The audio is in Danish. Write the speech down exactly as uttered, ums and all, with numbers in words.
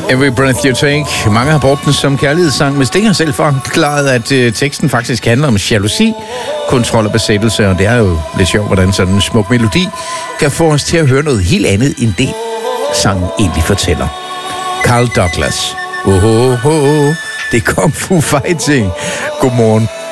Every Breath You Take. Mange har brugt den som kærlighedssang, men Sting har selv forklaret, at øh, teksten faktisk handler om jalousi, kontrol og besættelse, og det er jo lidt sjovt, hvordan sådan en smuk melodi kan få os til at høre noget helt andet, end det sangen egentlig fortæller. Carl Douglas. Oho, oh, oh, oh. Det kom Foo Fighting. Godmorgen.